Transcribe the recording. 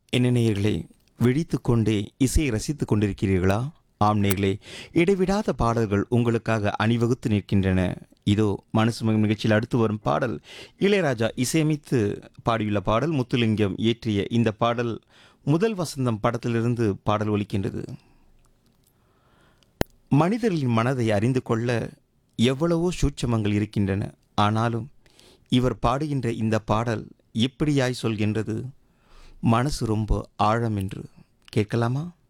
என்ன நேயர்களே, விழித்துக் கொண்டே இசையை ரசித்துக் கொண்டிருக்கிறீர்களா? ஆம் நேயர்களே, இடைவிடாத பாடல்கள் உங்களுக்காக அணிவகுத்து நிற்கின்றன. இதோ மனசு மகிழும் நிகழ்ச்சியில் அடுத்து வரும் பாடல் இளையராஜா இசையமைத்து பாடியுள்ள பாடல். முத்துலிங்கம் இயற்றிய இந்த பாடல் முதல் வசந்தம் படத்திலிருந்து பாடல் ஒலிக்கின்றது. மனிதர்களின் மனதை அறிந்து கொள்ள எவ்வளவோ சூட்சமங்கள் இருக்கின்றன. ஆனாலும் இவர் பாடுகின்ற இந்த பாடல் எப்படியாய் சொல்கின்றது, மனசு ரொம்ப ஆழம் என்று. கேட்கலாமா?